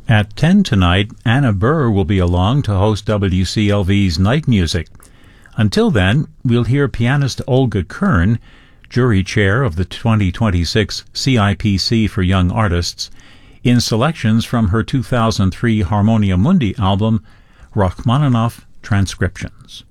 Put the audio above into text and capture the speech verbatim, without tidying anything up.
At ten tonight, Anna Burr will be along to host W C L V's Night Music. Until then, we'll hear pianist Olga Kern, jury chair of the twenty twenty-six C I P C for Young Artists, in selections from her two thousand three Harmonia Mundi album, Rachmaninoff Transcriptions.